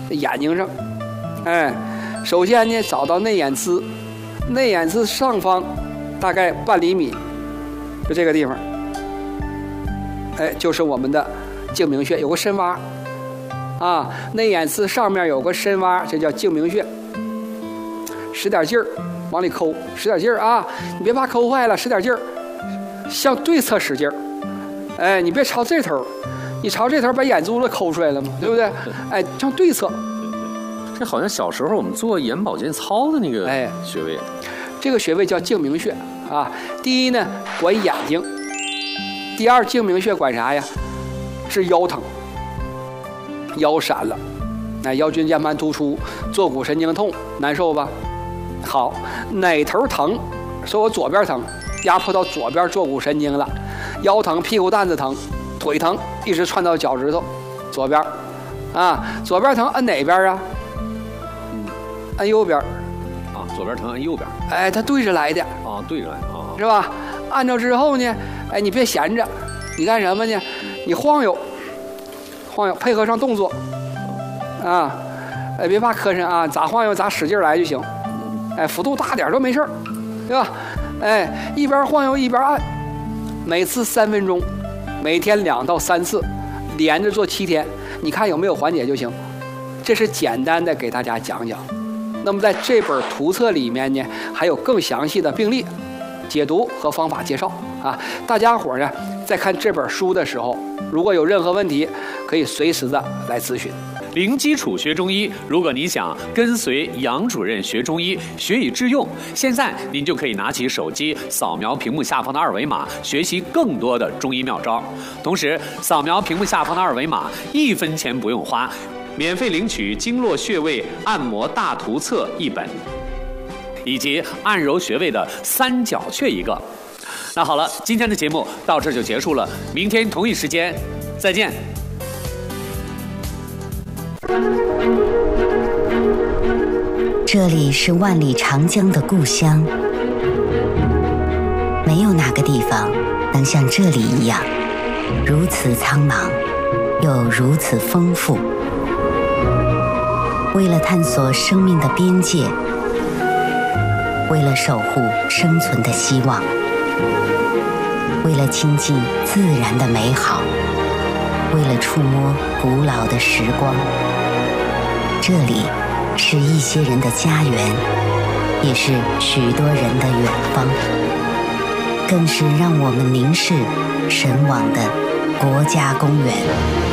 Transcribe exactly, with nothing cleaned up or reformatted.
眼睛上。哎，首先呢，找到内眼眦，内眼眦上方大概半厘米，就这个地方，哎，就是我们的睛明穴，有个深洼啊。内眼眦上面有个深洼，这叫睛明穴。使点劲儿，往里抠，使点劲儿啊！你别怕抠坏了，使点劲儿，向对侧使劲儿。哎，你别朝这头，你朝这头把眼珠子抠出来了嘛，对不对？哎，向对侧。 这好像小时候我们做眼保健操的那个哎穴位， 这个穴位叫睛明穴啊。第一呢，管眼睛；第二，睛明穴管啥呀？治腰疼，腰闪了，哎，腰椎间盘突出，坐骨神经痛，难受吧？好，哪头疼？说我左边疼，压迫到左边坐骨神经了，腰疼、屁股蛋子疼、腿疼，一直窜到脚趾头，左边，啊，左边疼，按哪边啊？按右边啊，左边疼按右边， 哎，它对着来的啊，对着来啊， 是吧？按照之后呢，哎，你别闲着，你干什么呢？你晃悠，晃悠，配合上动作，啊，哎，别怕磕碜啊，咋晃悠咋使劲来就行，哎，幅度大点都没事儿，对吧？哎，一边晃悠一边按，每次三分钟，每天两到三次，连着做七天，你看有没有缓解就行。这是简单的给大家讲讲。那么在这本图册里面呢，还有更详细的病例解读和方法介绍啊。大家伙呢，在看这本书的时候，如果有任何问题，可以随时的来咨询。 零基础学中医，如果你想跟随杨主任学中医，学以致用，现在您就可以拿起手机，扫描屏幕下方的二维码，学习更多的中医妙招。同时，扫描屏幕下方的二维码，一分钱不用花，免费领取经络穴位按摩大图册一本，以及按揉穴位的三角穴一个。那好了，今天的节目到这就结束了，明天同一时间再见。 这里是万里长江的故乡，没有哪个地方能像这里一样如此苍茫，又如此丰富。为了探索生命的边界，为了守护生存的希望，为了亲近自然的美好，为了触摸古老的时光，这里是一些人的家园，也是许多人的远方，更是让我们凝视神往的国家公园。